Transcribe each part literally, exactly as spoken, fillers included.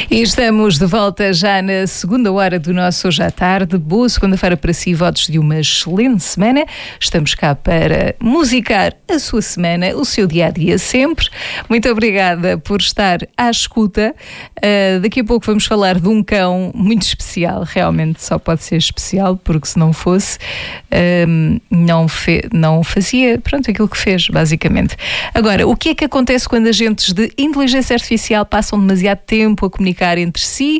E estamos de volta já na segunda hora do nosso Hoje à Tarde. Boa segunda-feira para si, votos de uma excelente semana. Estamos cá para musicar a sua semana, o seu dia-a-dia sempre. Muito obrigada por estar à escuta. Uh, daqui a pouco vamos falar de um cão muito especial. Realmente só pode ser especial, porque se não fosse, uh, não, fe- não fazia, pronto, aquilo que fez, basicamente. Agora, o que é que acontece quando agentes de inteligência artificial passam demasiado tempo a comunicar entre si?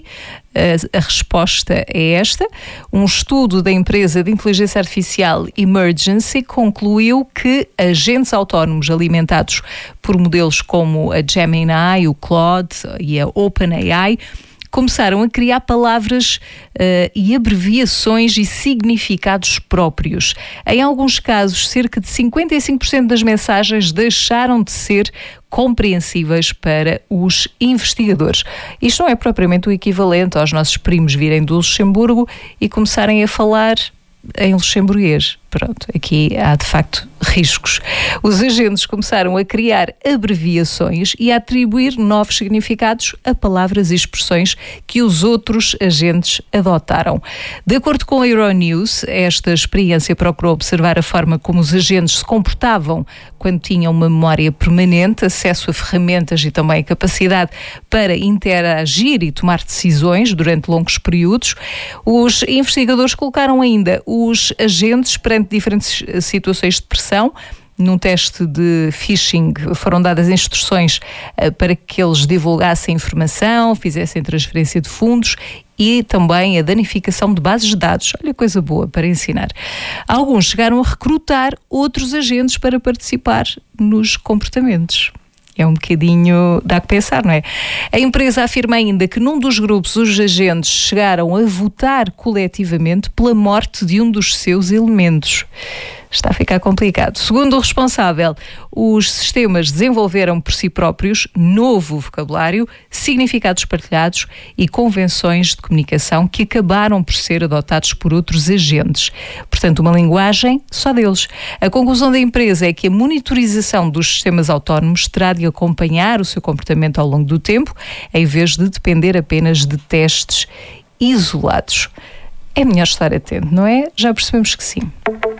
A resposta é esta. Um estudo da empresa de inteligência artificial Emergency concluiu que agentes autónomos alimentados por modelos como a Gemini, o Claude e a OpenAI começaram a criar palavras uh, e abreviações e significados próprios. Em alguns casos, cerca de cinquenta e cinco por cento das mensagens deixaram de ser compreensíveis para os investigadores. Isto não é propriamente o equivalente aos nossos primos virem do Luxemburgo e começarem a falar em luxemburguês. Pronto, aqui há de facto riscos. Os agentes começaram a criar abreviações e a atribuir novos significados a palavras e expressões que os outros agentes adotaram. De acordo com a Euronews, esta experiência procurou observar a forma como os agentes se comportavam quando tinham uma memória permanente, acesso a ferramentas e também a capacidade para interagir e tomar decisões durante longos períodos. Os investigadores colocaram ainda os agentes perante diferentes situações de pressão. Num teste de phishing foram dadas instruções uh, para que eles divulgassem informação, fizessem transferência de fundos e também a danificação de bases de dados. Olha, coisa boa para ensinar. Alguns chegaram a recrutar outros agentes para participar nos comportamentos. É um bocadinho, dá que pensar, não é? A empresa afirma ainda que num dos grupos os agentes chegaram a votar coletivamente pela morte de um dos seus elementos. Está a ficar complicado. Segundo o responsável, os sistemas desenvolveram por si próprios novo vocabulário, significados partilhados e convenções de comunicação que acabaram por ser adotados por outros agentes. Portanto, uma linguagem só deles. A conclusão da empresa é que a monitorização dos sistemas autónomos terá de acompanhar o seu comportamento ao longo do tempo, em vez de depender apenas de testes isolados. É melhor estar atento, não é? Já percebemos que sim.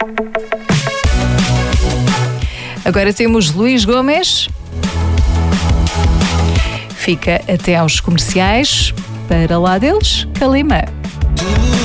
Agora temos Luís Gomes. Fica até aos comerciais. Para lá deles, Calima.